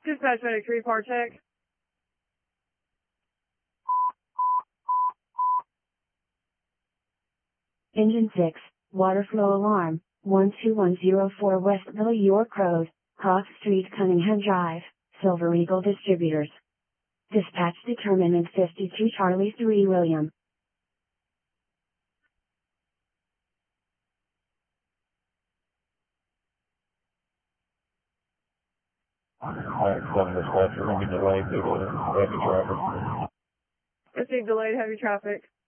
Dispatch medic 3-part check. Engine 6, water flow alarm, 12104 Westville York Road, Hawk Street, Cunningham Drive, Silver Eagle Distributors. Dispatch determinant 52 Charlie 3 William. Alright, 7 dispatch, we're going to be delayed due to heavy traffic. Received delayed heavy traffic.